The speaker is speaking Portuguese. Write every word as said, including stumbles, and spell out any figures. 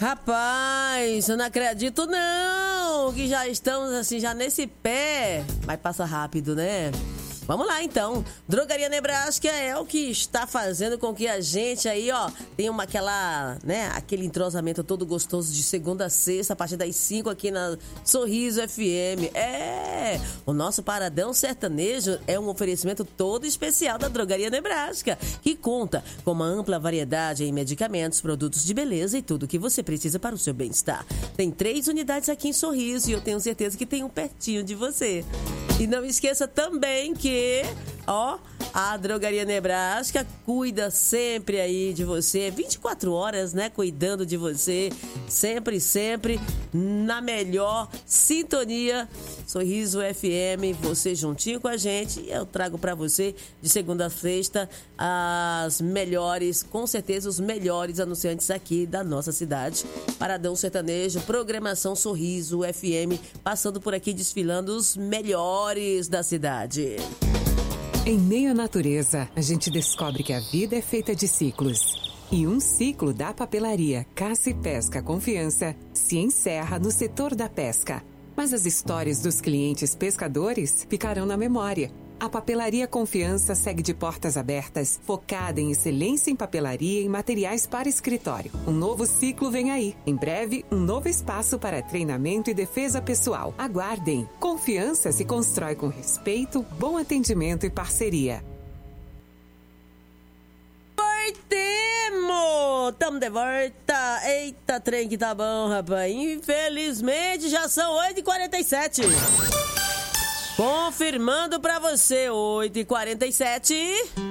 Rapaz, eu não acredito não, que já estamos assim, já nesse pé, mas passa rápido, né? Vamos lá então, Drogaria Nebraska é o que está fazendo com que a gente aí, ó, tenha uma, aquela, né, aquele entrosamento todo gostoso de segunda a sexta, a partir das cinco aqui na Sorriso F M. É, o nosso Paradão Sertanejo é um oferecimento todo especial da Drogaria Nebraska, que conta com uma ampla variedade em medicamentos, produtos de beleza e tudo o que você precisa para o seu bem-estar. Tem três unidades aqui em Sorriso e eu tenho certeza que tem um pertinho de você. E não esqueça também que ó, a Drogaria Nebraska cuida sempre aí de você, vinte e quatro horas, né, cuidando de você, sempre, sempre na melhor sintonia. Sorriso F M, você juntinho com a gente, e eu trago pra você de segunda a sexta as melhores, com certeza os melhores anunciantes aqui da nossa cidade. Paradão Sertanejo, programação Sorriso F M, passando por aqui desfilando os melhores da cidade. Em meio à natureza, a gente descobre que a vida é feita de ciclos. E um ciclo da papelaria Caça e Pesca Confiança se encerra no setor da pesca. Mas as histórias dos clientes pescadores ficarão na memória. A Papelaria Confiança segue de portas abertas, focada em excelência em papelaria e materiais para escritório. Um novo ciclo vem aí. Em breve, um novo espaço para treinamento e defesa pessoal. Aguardem. Confiança se constrói com respeito, bom atendimento e parceria. Voltemos! Tamo de volta! Eita, trem que tá bom, rapaz. Infelizmente, já são oito e quarenta e sete. Confirmando pra você, oito e quarenta e sete.